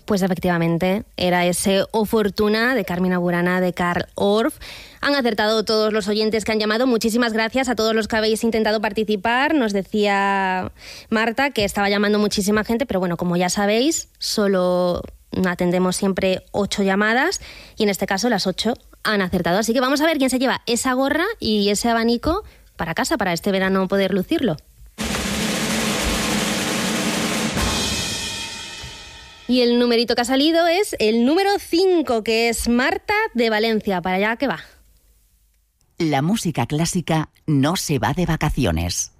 Pues efectivamente, era ese O Fortuna de Carmina Burana, de Carl Orff. Han acertado todos los oyentes que han llamado. Muchísimas gracias a todos los que habéis intentado participar. Nos decía Marta que estaba llamando muchísima gente, pero bueno, como ya sabéis, solo atendemos siempre 8 llamadas y en este caso las 8 han acertado. Así que vamos a ver quién se lleva esa gorra y ese abanico para casa, para este verano poder lucirlo. Y el numerito que ha salido es el número 5, que es Marta de Valencia. ¿Para allá qué va? La música clásica no se va de vacaciones.